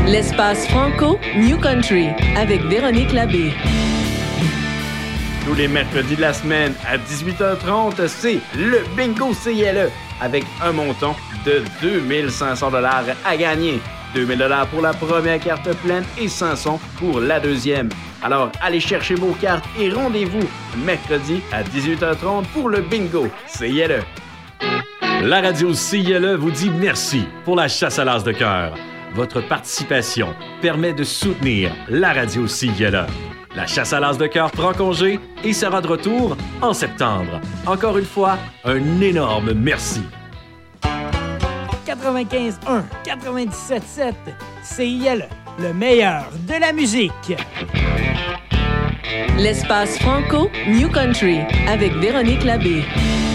L'espace Franco New Country avec Véronique Labbé. Tous les mercredis de la semaine à 18h30, c'est le Bingo CILE avec un montant de 2500 $ à gagner. 2000 $ pour la première carte pleine et 500 pour la deuxième. Alors, allez chercher vos cartes et rendez-vous mercredi à 18h30 pour le Bingo CILE. La radio CILE vous dit merci pour la chasse à l'as de cœur. Votre participation permet de soutenir la radio CILE. La chasse à l'as de cœur prend congé et sera de retour en septembre. Encore une fois, un énorme merci. 95.1, 97.7, CILE, le meilleur de la musique. L'espace Franco New Country avec Véronique Labbé.